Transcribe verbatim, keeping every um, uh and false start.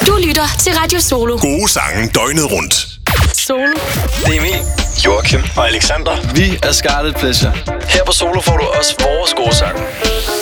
Du lytter til Radio Solo. Gode sange døgnet rundt. Solo. Det er Emil, Joachim og Alexander. Vi er Scarlet Pleasure. Her på Solo får du også vores gode sange.